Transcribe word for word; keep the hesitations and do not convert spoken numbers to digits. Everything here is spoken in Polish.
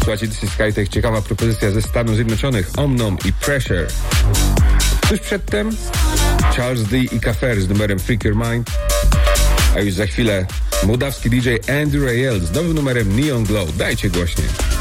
Słuchajcie, This is Skytech, ciekawa propozycja ze Stanów Zjednoczonych, Omnom i Pressure. Tuż przedtem Charles D. i Kafer z numerem Freak Your Mind, a już za chwilę mołdawski D J Andy Rayel z nowym numerem Neon Glow. Dajcie głośniej.